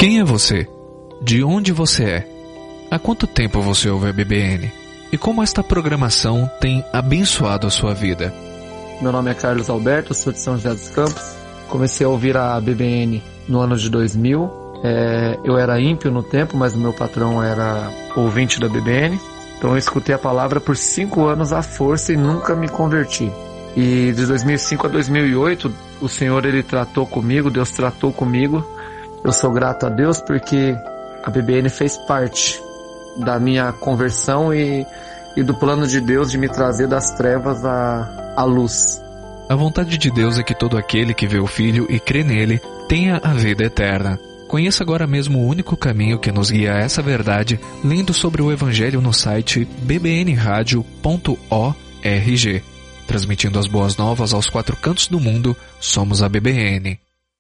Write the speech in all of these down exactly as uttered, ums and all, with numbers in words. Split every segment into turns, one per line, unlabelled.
Quem é você? De onde você é? Há quanto tempo você ouve a B B N? E como esta programação tem abençoado a sua vida?
Meu nome é Carlos Alberto, sou de São José dos Campos. Comecei a ouvir a B B N no ano de dois mil. É, eu era ímpio no tempo, mas o meu patrão era ouvinte da B B N. Então eu escutei a palavra por cinco anos à força e nunca me converti. E de dois mil e cinco a dois mil e oito, o Senhor ele tratou comigo, Deus tratou comigo. Eu sou grato a Deus porque a B B N fez parte da minha conversão e, e do plano de Deus de me trazer das trevas à, à luz.
A vontade de Deus é que todo aquele que vê o Filho e crê nele tenha a vida eterna. Conheça agora mesmo o único caminho que nos guia a essa verdade, lendo sobre o Evangelho no site b b n radio ponto org. Transmitindo as boas novas aos quatro cantos do mundo, somos a B B N.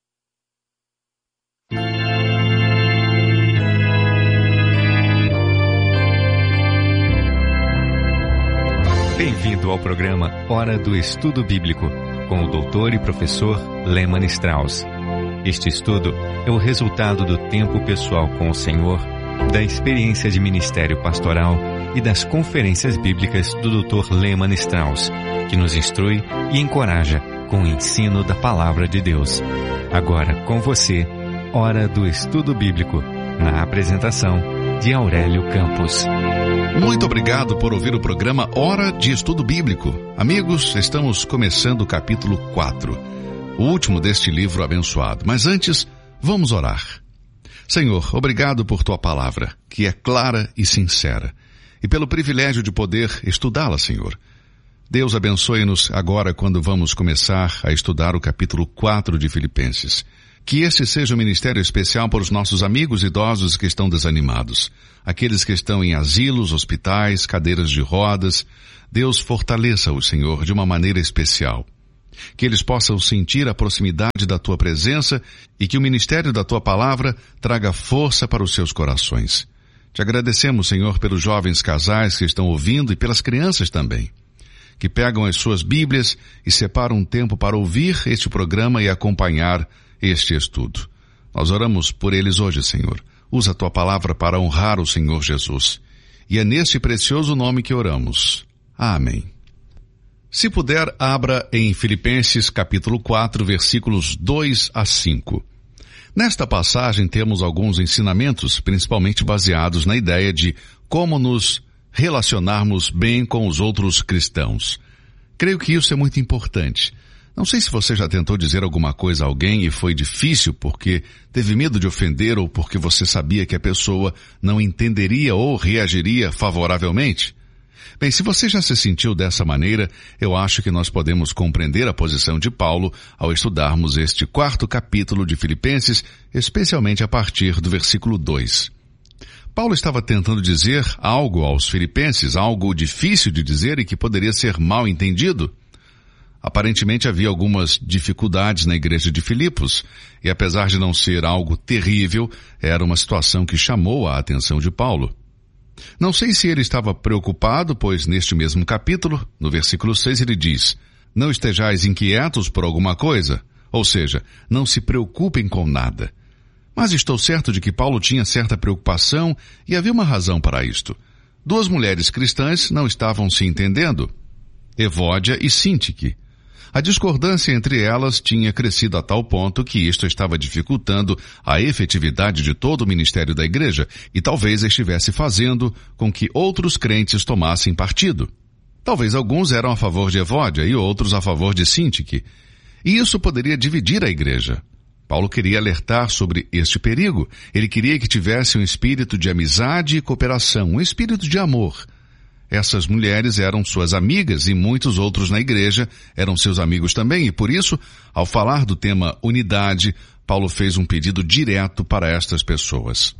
Bem-vindo ao programa Hora do Estudo Bíblico, com o doutor e professor Lehmann Strauss. Este estudo é o resultado do tempo pessoal com o Senhor, da experiência de ministério pastoral e das conferências bíblicas do doutor Lehmann Strauss, que nos instrui e encoraja com o ensino da Palavra de Deus. Agora com você, Hora do Estudo Bíblico, na apresentação de Aurélio Campos.
Muito obrigado por ouvir o programa Hora de Estudo Bíblico. Amigos, estamos começando o capítulo quatro, o último deste livro abençoado. Mas antes, vamos orar. Senhor, obrigado por tua palavra, que é clara e sincera, e pelo privilégio de poder estudá-la, Senhor. Deus abençoe-nos agora quando vamos começar a estudar o capítulo quatro de Filipenses. Que este seja um ministério especial para os nossos amigos idosos que estão desanimados, aqueles que estão em asilos, hospitais, cadeiras de rodas. Deus fortaleça-os, Senhor, de uma maneira especial. Que eles possam sentir a proximidade da Tua presença e que o ministério da Tua palavra traga força para os seus corações. Te agradecemos, Senhor, pelos jovens casais que estão ouvindo e pelas crianças também, que pegam as suas Bíblias e separam um tempo para ouvir este programa e acompanhar este estudo. Nós oramos por eles hoje, Senhor. Usa a Tua palavra para honrar o Senhor Jesus. E é neste precioso nome que oramos. Amém. Se puder, abra em Filipenses capítulo quatro, versículos dois a cinco. Nesta passagem temos alguns ensinamentos, principalmente baseados na ideia de como nos relacionarmos bem com os outros cristãos. Creio que isso é muito importante. Não sei se você já tentou dizer alguma coisa a alguém e foi difícil porque teve medo de ofender ou porque você sabia que a pessoa não entenderia ou reagiria favoravelmente. Bem, se você já se sentiu dessa maneira, eu acho que nós podemos compreender a posição de Paulo ao estudarmos este quarto capítulo de Filipenses, especialmente a partir do versículo dois. Paulo estava tentando dizer algo aos filipenses, algo difícil de dizer e que poderia ser mal entendido. Aparentemente havia algumas dificuldades na igreja de Filipos, e apesar de não ser algo terrível, era uma situação que chamou a atenção de Paulo. Não sei se ele estava preocupado, pois neste mesmo capítulo, no versículo seis, ele diz: não estejais inquietos por alguma coisa, ou seja, não se preocupem com nada. Mas estou certo de que Paulo tinha certa preocupação e havia uma razão para isto. Duas mulheres cristãs não estavam se entendendo, Evódia e Sintique. A discordância entre elas tinha crescido a tal ponto que isto estava dificultando a efetividade de todo o ministério da igreja e talvez estivesse fazendo com que outros crentes tomassem partido. Talvez alguns eram a favor de Evódia e outros a favor de Sintique. E isso poderia dividir a igreja. Paulo queria alertar sobre este perigo. Ele queria que tivesse um espírito de amizade e cooperação, um espírito de amor. Essas mulheres eram suas amigas e muitos outros na igreja eram seus amigos também, e por isso, ao falar do tema unidade, Paulo fez um pedido direto para estas pessoas.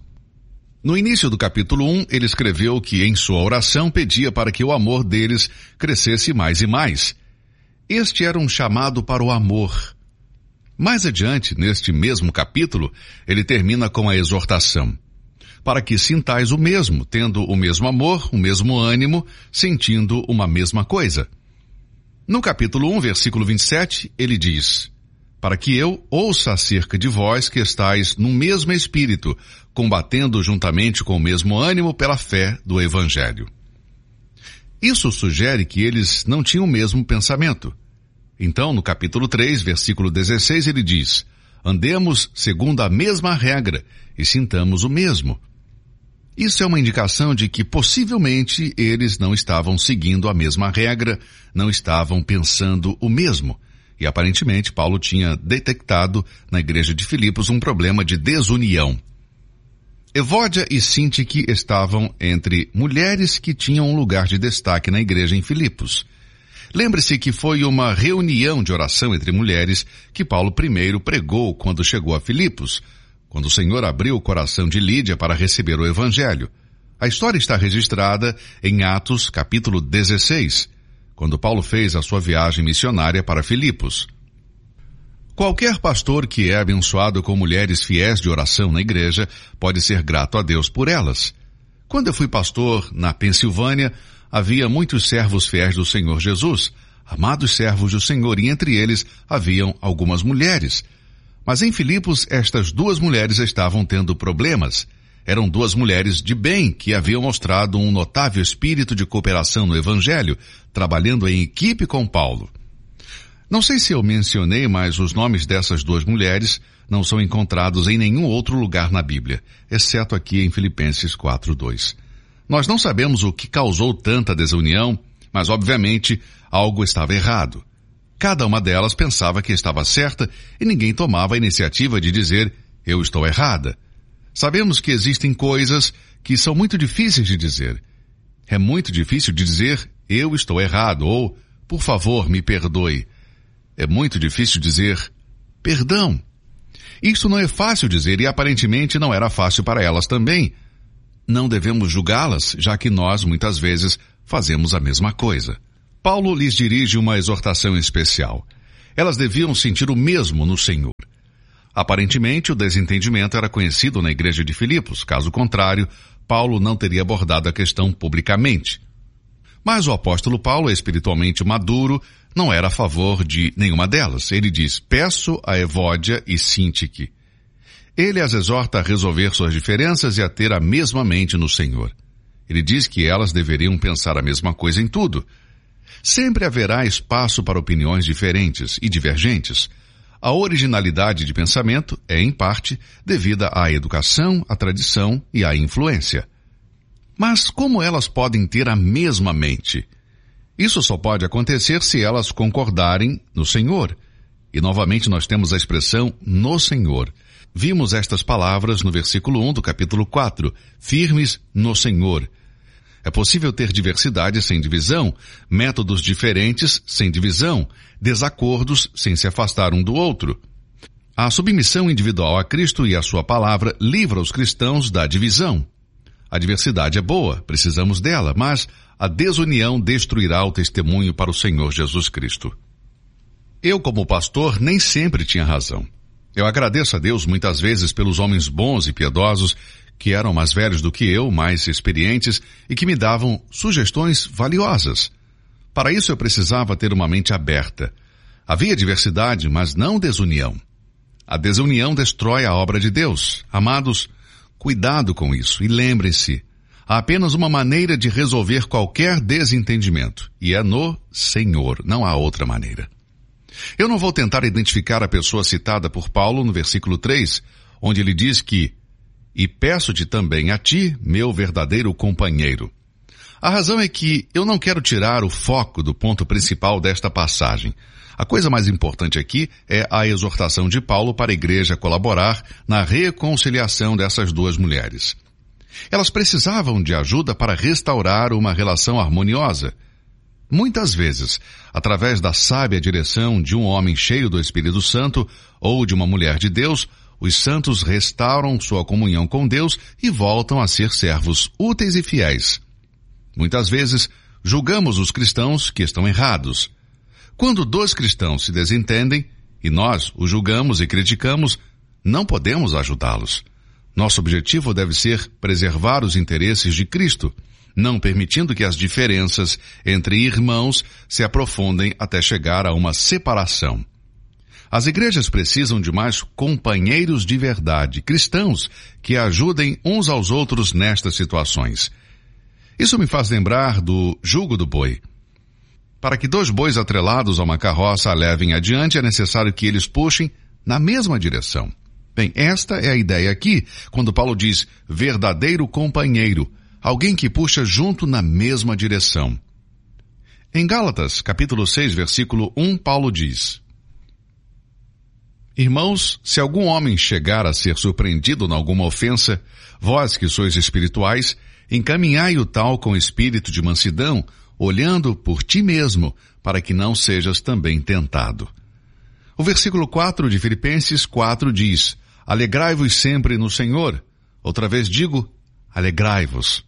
No início do capítulo um, ele escreveu que em sua oração pedia para que o amor deles crescesse mais e mais. Este era um chamado para o amor. Mais adiante, neste mesmo capítulo, ele termina com a exortação: para que sintais o mesmo, tendo o mesmo amor, o mesmo ânimo, sentindo uma mesma coisa. No capítulo um, versículo vinte e sete, ele diz: para que eu ouça acerca de vós que estáis no mesmo espírito, combatendo juntamente com o mesmo ânimo pela fé do Evangelho. Isso sugere que eles não tinham o mesmo pensamento. Então, no capítulo três, versículo dezesseis, ele diz: andemos segundo a mesma regra e sintamos o mesmo. Isso é uma indicação de que possivelmente eles não estavam seguindo a mesma regra, não estavam pensando o mesmo. E aparentemente Paulo tinha detectado na igreja de Filipos um problema de desunião. Evódia e Sintique estavam entre mulheres que tinham um lugar de destaque na igreja em Filipos. Lembre-se que foi uma reunião de oração entre mulheres que Paulo primeiro pregou quando chegou a Filipos, quando o Senhor abriu o coração de Lídia para receber o Evangelho. A história está registrada em Atos, capítulo dezesseis, quando Paulo fez a sua viagem missionária para Filipos. Qualquer pastor que é abençoado com mulheres fiéis de oração na igreja pode ser grato a Deus por elas. Quando eu fui pastor na Pensilvânia, havia muitos servos fiéis do Senhor Jesus, amados servos do Senhor, e entre eles haviam algumas mulheres. Mas em Filipos, estas duas mulheres estavam tendo problemas. Eram duas mulheres de bem que haviam mostrado um notável espírito de cooperação no Evangelho, trabalhando em equipe com Paulo. Não sei se eu mencionei, mas os nomes dessas duas mulheres não são encontrados em nenhum outro lugar na Bíblia, exceto aqui em Filipenses quatro, dois. Nós não sabemos o que causou tanta desunião, mas obviamente algo estava errado. Cada uma delas pensava que estava certa e ninguém tomava a iniciativa de dizer, eu estou errada. Sabemos que existem coisas que são muito difíceis de dizer. É muito difícil de dizer, eu estou errado, ou, por favor, me perdoe. É muito difícil dizer, perdão. Isso não é fácil dizer e aparentemente não era fácil para elas também. Não devemos julgá-las, já que nós, muitas vezes, fazemos a mesma coisa. Paulo lhes dirige uma exortação especial. Elas deviam sentir o mesmo no Senhor. Aparentemente, o desentendimento era conhecido na igreja de Filipos. Caso contrário, Paulo não teria abordado a questão publicamente. Mas o apóstolo Paulo, espiritualmente maduro, não era a favor de nenhuma delas. Ele diz, peço a Evódia e Sintique. Ele as exorta a resolver suas diferenças e a ter a mesma mente no Senhor. Ele diz que elas deveriam pensar a mesma coisa em tudo. Sempre haverá espaço para opiniões diferentes e divergentes. A originalidade de pensamento é, em parte, devida à educação, à tradição e à influência. Mas como elas podem ter a mesma mente? Isso só pode acontecer se elas concordarem no Senhor. E novamente nós temos a expressão no Senhor. Vimos estas palavras no versículo um do capítulo quatro, firmes no Senhor. É possível ter diversidade sem divisão, métodos diferentes sem divisão, desacordos sem se afastar um do outro. A submissão individual a Cristo e a sua palavra livra os cristãos da divisão. A diversidade é boa, precisamos dela, mas a desunião destruirá o testemunho para o Senhor Jesus Cristo. Eu, como pastor, nem sempre tinha razão. Eu agradeço a Deus muitas vezes pelos homens bons e piedosos que eram mais velhos do que eu, mais experientes e que me davam sugestões valiosas. Para isso eu precisava ter uma mente aberta. Havia diversidade, mas não desunião. A desunião destrói a obra de Deus. Amados, cuidado com isso e lembrem-se, há apenas uma maneira de resolver qualquer desentendimento, e é no Senhor, não há outra maneira. Eu não vou tentar identificar a pessoa citada por Paulo no versículo três, onde ele diz que, e peço-te também a ti, meu verdadeiro companheiro. A razão é que eu não quero tirar o foco do ponto principal desta passagem. A coisa mais importante aqui é a exortação de Paulo para a igreja colaborar na reconciliação dessas duas mulheres. Elas precisavam de ajuda para restaurar uma relação harmoniosa. Muitas vezes, através da sábia direção de um homem cheio do Espírito Santo ou de uma mulher de Deus, os santos restauram sua comunhão com Deus e voltam a ser servos úteis e fiéis. Muitas vezes, julgamos os cristãos que estão errados. Quando dois cristãos se desentendem, e nós os julgamos e criticamos, não podemos ajudá-los. Nosso objetivo deve ser preservar os interesses de Cristo, não permitindo que as diferenças entre irmãos se aprofundem até chegar a uma separação. As igrejas precisam de mais companheiros de verdade, cristãos, que ajudem uns aos outros nestas situações. Isso me faz lembrar do jugo do boi. Para que dois bois atrelados a uma carroça a levem adiante, é necessário que eles puxem na mesma direção. Bem, esta é a ideia aqui, quando Paulo diz verdadeiro companheiro, alguém que puxa junto na mesma direção. Em Gálatas, capítulo seis, versículo um, Paulo diz: Irmãos, se algum homem chegar a ser surpreendido em alguma ofensa, vós que sois espirituais, encaminhai o tal com espírito de mansidão, olhando por ti mesmo, para que não sejas também tentado. O versículo quatro de Filipenses quatro diz: Alegrai-vos sempre no Senhor. Outra vez digo, alegrai-vos.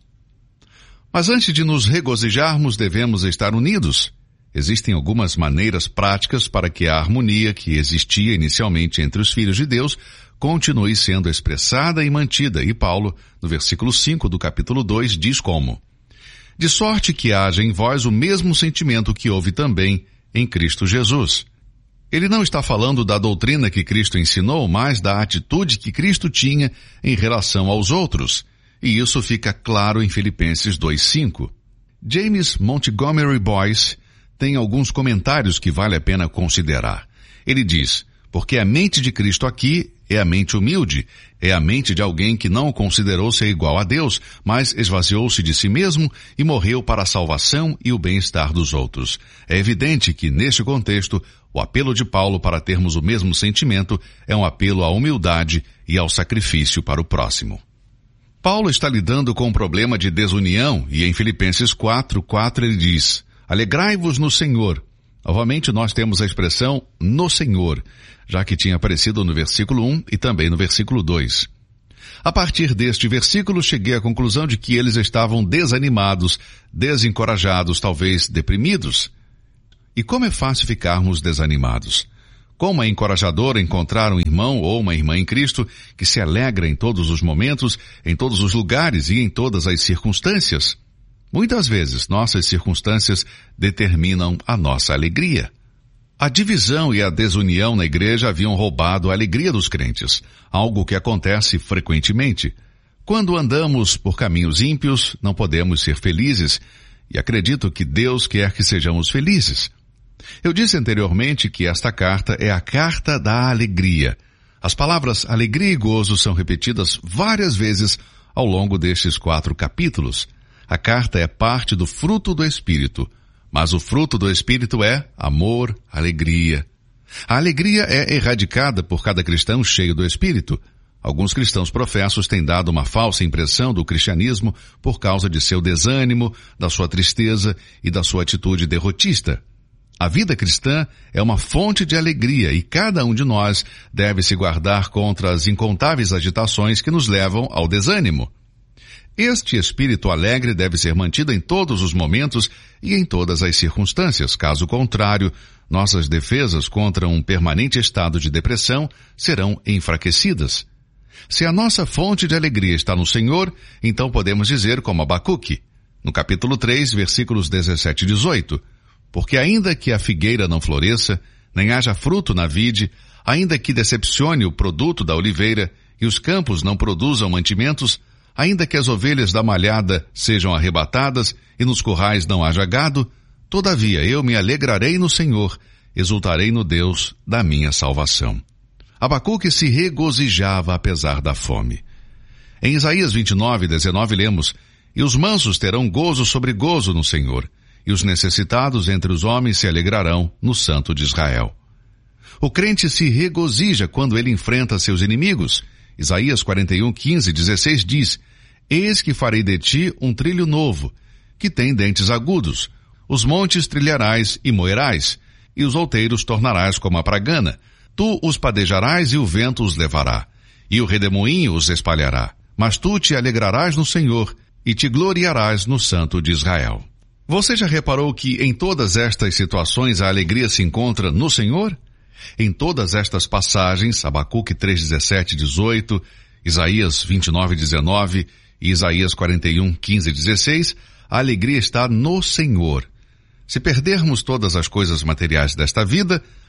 Mas antes de nos regozijarmos, devemos estar unidos. Existem algumas maneiras práticas para que a harmonia que existia inicialmente entre os filhos de Deus continue sendo expressada e mantida. E Paulo, no versículo cinco do capítulo dois, diz como: De sorte que haja em vós o mesmo sentimento que houve também em Cristo Jesus. Ele não está falando da doutrina que Cristo ensinou, mas da atitude que Cristo tinha em relação aos outros. E isso fica claro em Filipenses dois, cinco. James Montgomery Boyce tem alguns comentários que vale a pena considerar. Ele diz: porque a mente de Cristo aqui é a mente humilde, é a mente de alguém que não considerou ser igual a Deus, mas esvaziou-se de si mesmo e morreu para a salvação e o bem-estar dos outros. É evidente que, neste contexto, o apelo de Paulo para termos o mesmo sentimento é um apelo à humildade e ao sacrifício para o próximo. Paulo está lidando com um problema de desunião e em Filipenses quatro, quatro ele diz: Alegrai-vos no Senhor. Novamente nós temos a expressão no Senhor, já que tinha aparecido no versículo um e também no versículo dois. A partir deste versículo cheguei à conclusão de que eles estavam desanimados, desencorajados, talvez deprimidos. E como é fácil ficarmos desanimados. Como é encorajador encontrar um irmão ou uma irmã em Cristo que se alegra em todos os momentos, em todos os lugares e em todas as circunstâncias. Muitas vezes nossas circunstâncias determinam a nossa alegria. A divisão e a desunião na igreja haviam roubado a alegria dos crentes, algo que acontece frequentemente. Quando andamos por caminhos ímpios, não podemos ser felizes, e acredito que Deus quer que sejamos felizes. Eu disse anteriormente que esta carta é a carta da alegria. As palavras alegria e gozo são repetidas várias vezes ao longo destes quatro capítulos. A carta é parte do fruto do Espírito, mas o fruto do Espírito é amor, alegria. A alegria é erradicada por cada cristão cheio do Espírito. Alguns cristãos professos têm dado uma falsa impressão do cristianismo por causa de seu desânimo, da sua tristeza e da sua atitude derrotista. A vida cristã é uma fonte de alegria e cada um de nós deve se guardar contra as incontáveis agitações que nos levam ao desânimo. Este espírito alegre deve ser mantido em todos os momentos e em todas as circunstâncias. Caso contrário, nossas defesas contra um permanente estado de depressão serão enfraquecidas. Se a nossa fonte de alegria está no Senhor, então podemos dizer como Abacuque, no capítulo três, versículos dezessete e dezoito, porque ainda que a figueira não floresça, nem haja fruto na vide, ainda que decepcione o produto da oliveira e os campos não produzam mantimentos, ainda que as ovelhas da malhada sejam arrebatadas e nos currais não haja gado, todavia eu me alegrarei no Senhor, exultarei no Deus da minha salvação. Abacuque se regozijava apesar da fome. Em Isaías vinte e nove, dezenove lemos: E os mansos terão gozo sobre gozo no Senhor, e os necessitados entre os homens se alegrarão no Santo de Israel. O crente se regozija quando ele enfrenta seus inimigos. Isaías quarenta e um, quinze e dezesseis diz: Eis que farei de ti um trilho novo, que tem dentes agudos. Os montes trilharás e moerás, e os outeiros tornarás como a pragana. Tu os padejarás e o vento os levará, e o redemoinho os espalhará. Mas tu te alegrarás no Senhor, e te gloriarás no Santo de Israel. Você já reparou que em todas estas situações a alegria se encontra no Senhor? Em todas estas passagens, Abacuque três, dezessete e dezoito, Isaías vinte e nove, dezenove e Isaías quarenta e um, quinze e dezesseis, a alegria está no Senhor. Se perdermos todas as coisas materiais desta vida,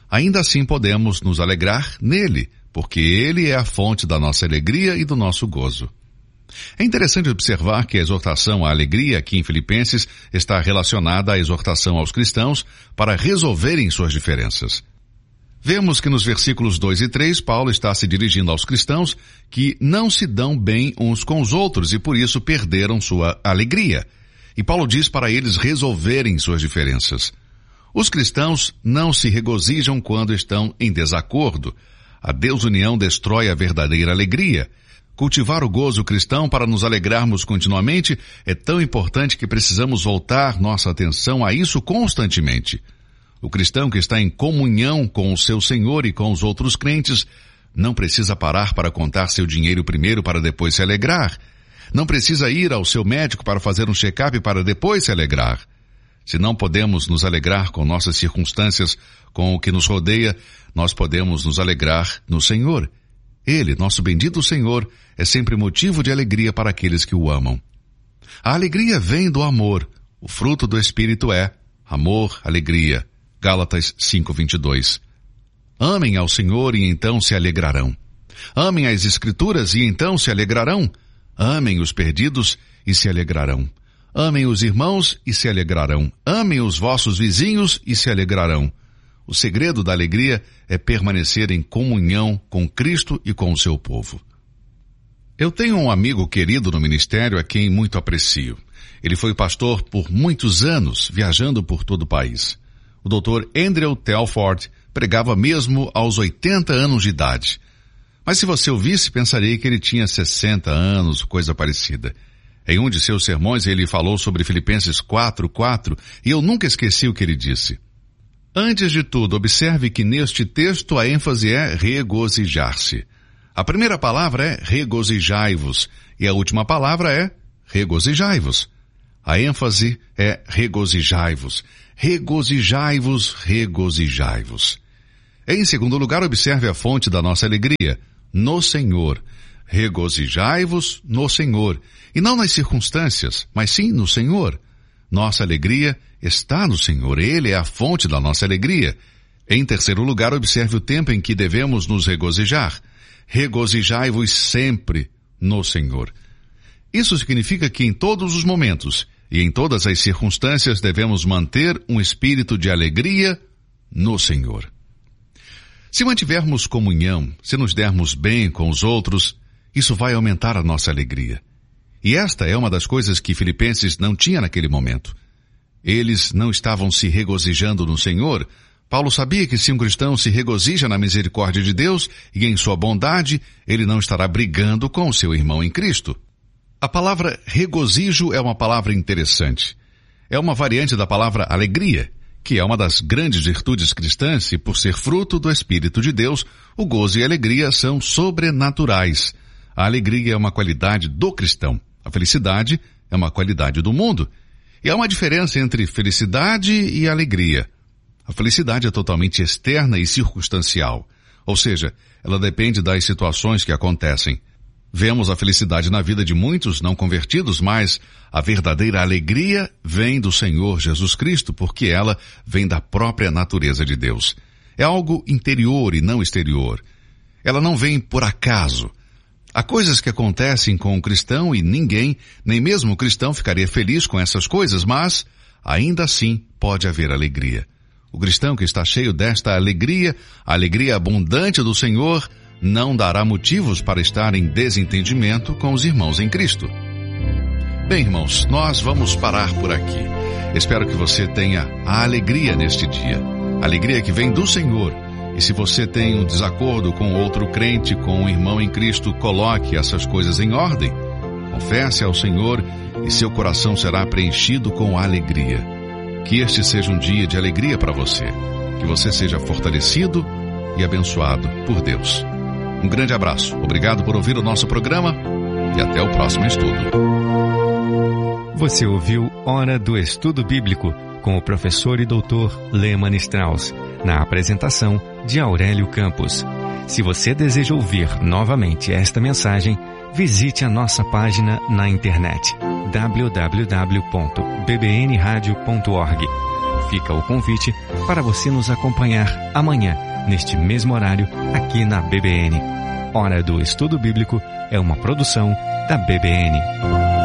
ainda assim podemos nos alegrar nele, porque ele é a fonte da nossa alegria e do nosso gozo. É interessante observar que a exortação à alegria aqui em Filipenses está relacionada à exortação aos cristãos para resolverem suas diferenças. Vemos que nos versículos dois e três, Paulo está se dirigindo aos cristãos que não se dão bem uns com os outros e por isso perderam sua alegria. E Paulo diz para eles resolverem suas diferenças. Os cristãos não se regozijam quando estão em desacordo. A desunião destrói a verdadeira alegria. Cultivar o gozo cristão para nos alegrarmos continuamente é tão importante que precisamos voltar nossa atenção a isso constantemente. O cristão que está em comunhão com o seu Senhor e com os outros crentes não precisa parar para contar seu dinheiro primeiro para depois se alegrar. Não precisa ir ao seu médico para fazer um check-up para depois se alegrar. Se não podemos nos alegrar com nossas circunstâncias, com o que nos rodeia, nós podemos nos alegrar no Senhor. Ele, nosso bendito Senhor, é sempre motivo de alegria para aqueles que o amam. A alegria vem do amor. O fruto do Espírito é amor, alegria. Gálatas cinco, vinte e dois. Amem ao Senhor e então se alegrarão. Amem as Escrituras e então se alegrarão. Amem os perdidos e se alegrarão. Amem os irmãos e se alegrarão. Amem os vossos vizinhos e se alegrarão. O segredo da alegria é permanecer em comunhão com Cristo e com o seu povo. Eu tenho um amigo querido no ministério a quem muito aprecio. Ele foi pastor por muitos anos, viajando por todo o país. O doutor Andrew Telford pregava mesmo aos oitenta anos de idade. Mas se você ouvisse, pensaria que ele tinha sessenta anos, coisa parecida. Em um de seus sermões ele falou sobre Filipenses quatro, quatro, e eu nunca esqueci o que ele disse. Antes de tudo, observe que neste texto a ênfase é regozijar-se. A primeira palavra é regozijai-vos, e a última palavra é regozijai-vos. A ênfase é regozijai-vos. Regozijai-vos, regozijai-vos. Em segundo lugar, observe a fonte da nossa alegria, no Senhor. Regozijai-vos no Senhor, e não nas circunstâncias, mas sim no Senhor. Nossa alegria está no Senhor, Ele é a fonte da nossa alegria. Em terceiro lugar, observe o tempo em que devemos nos regozijar. Regozijai-vos sempre no Senhor. Isso significa que em todos os momentos e em todas as circunstâncias devemos manter um espírito de alegria no Senhor. Se mantivermos comunhão, se nos dermos bem com os outros, isso vai aumentar a nossa alegria. E esta é uma das coisas que Filipenses não tinha naquele momento. Eles não estavam se regozijando no Senhor. Paulo sabia que se um cristão se regozija na misericórdia de Deus e em sua bondade, ele não estará brigando com o seu irmão em Cristo. A palavra regozijo é uma palavra interessante. É uma variante da palavra alegria, que é uma das grandes virtudes cristãs e, por ser fruto do Espírito de Deus, o gozo e a alegria são sobrenaturais. A alegria é uma qualidade do cristão. A felicidade é uma qualidade do mundo. E há uma diferença entre felicidade e alegria. A felicidade é totalmente externa e circunstancial. Ou seja, ela depende das situações que acontecem. Vemos a felicidade na vida de muitos não convertidos, mas a verdadeira alegria vem do Senhor Jesus Cristo, porque ela vem da própria natureza de Deus. É algo interior e não exterior. Ela não vem por acaso. Há coisas que acontecem com o cristão e ninguém, nem mesmo o cristão, ficaria feliz com essas coisas, mas ainda assim pode haver alegria. O cristão que está cheio desta alegria, a alegria abundante do Senhor, não dará motivos para estar em desentendimento com os irmãos em Cristo. Bem, irmãos, nós vamos parar por aqui. Espero que você tenha a alegria neste dia. Alegria que vem do Senhor. E se você tem um desacordo com outro crente, com um irmão em Cristo, coloque essas coisas em ordem. Confesse ao Senhor e seu coração será preenchido com alegria. Que este seja um dia de alegria para você. Que você seja fortalecido e abençoado por Deus. Um grande abraço. Obrigado por ouvir o nosso programa e até o próximo estudo.
Você ouviu Hora do Estudo Bíblico com o professor e doutor Lehmann Strauss, na apresentação de Aurélio Campos. Se você deseja ouvir novamente esta mensagem, visite a nossa página na internet w w w ponto b b n radio ponto org. fica o convite para você nos acompanhar amanhã, neste mesmo horário, aqui na B B N. Hora do Estudo Bíblico é uma produção da B B N.